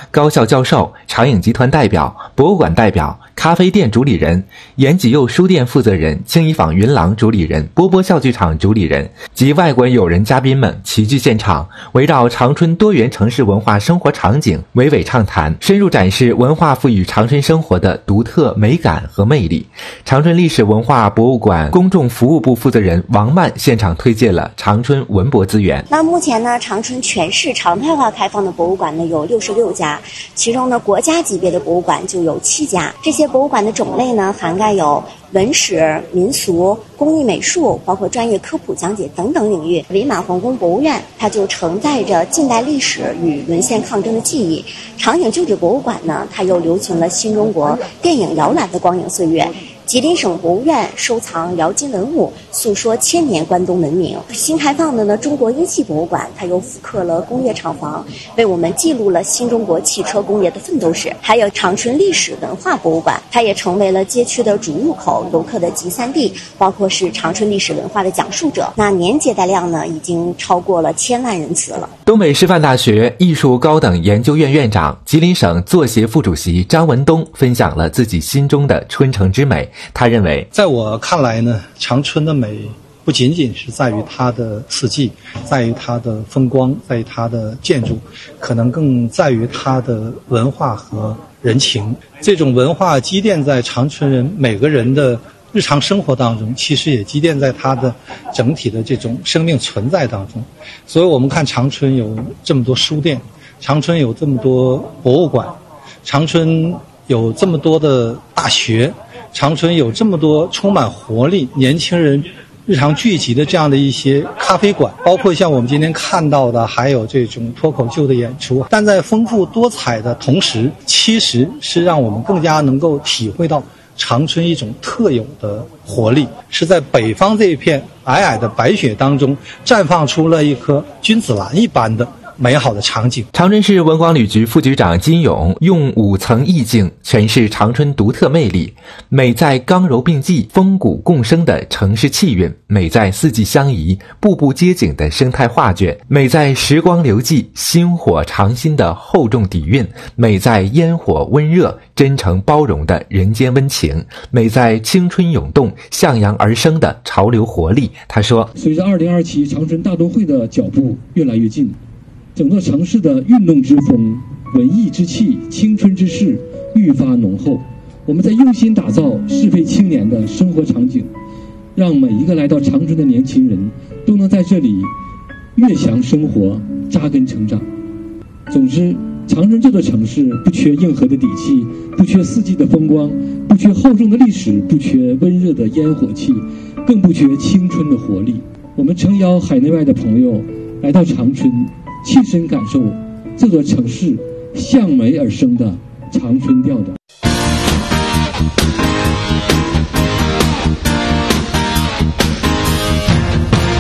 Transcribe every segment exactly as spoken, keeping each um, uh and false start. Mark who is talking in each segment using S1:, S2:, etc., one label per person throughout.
S1: 高校教授、长影集团代表、博物馆代表、咖啡店主理人、延吉佑书店负责人、青衣坊云廊主理人、波波笑剧场主理人及外国友人嘉宾们齐聚现场，围绕长春多元城市文化生活场景娓娓畅谈，深入展示文化赋予长春生活的独特美感和魅力。长春历史文化博物馆公众服务部负责人王曼现场推介了长春文博资源。
S2: 那目前呢，长春全市常态化开放的博物馆呢有六十六家，其中呢国家级别的博物馆就有七家。这些博物馆的种类呢涵盖有文史、民俗、工艺美术，包括专业科普讲解等等领域。伪满皇宫博物院它就承载着近代历史与沦陷抗争的记忆，长影旧址博物馆呢它又留存了新中国电影摇篮的光影岁月。吉林省博物院收藏辽金文物，诉说千年关东文明。新开放的呢中国一汽博物馆，它又复刻了工业厂房，为我们记录了新中国汽车工业的奋斗史。还有长春历史文化博物馆，它也成为了街区的主入口，游客的集散地，包括是长春历史文化的讲述者。那年接待量呢已经超过了千万人次了。
S1: 东北师范大学艺术高等研究院院长、吉林省作协副主席张文东分享了自己心中的春城之美。他认为，
S3: 在我看来呢，长春的美不仅仅是在于它的四季，在于它的风光，在于它的建筑，可能更在于它的文化和人情。这种文化积淀在长春人每个人的日常生活当中，其实也积淀在它的整体的这种生命存在当中。所以我们看长春有这么多书店，长春有这么多博物馆，长春有这么多的大学，长春有这么多充满活力年轻人日常聚集的这样的一些咖啡馆，包括像我们今天看到的还有这种脱口秀的演出。但在丰富多彩的同时，其实是让我们更加能够体会到长春一种特有的活力，是在北方这一片皑皑的白雪当中绽放出了一颗君子兰一般的美好的场景。
S1: 长春市文广旅局副局长金勇用五层意境诠释长春独特魅力，美在刚柔并济、风骨共生的城市气韵，美在四季相宜、步步接景的生态画卷，美在时光流迹、薪火长新的厚重底蕴，美在烟火温热、真诚包容的人间温情，美在青春涌动、向阳而生的潮流活力。他说，
S4: 随着二零二七长春大都会的脚步越来越近，整座城市的运动之风、文艺之气、青春之势愈发浓厚。我们在用心打造适配青年的生活场景，让每一个来到长春的年轻人都能在这里悦享生活、扎根成长。总之，长春这座城市不缺硬核的底气，不缺四季的风光，不缺厚重的历史，不缺温热的烟火气，更不缺青春的活力。我们诚邀海内外的朋友来到长春，亲身感受这座城市向美而生的长春调调。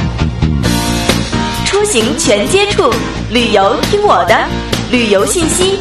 S5: 出行全接触，旅游听我的，旅游信息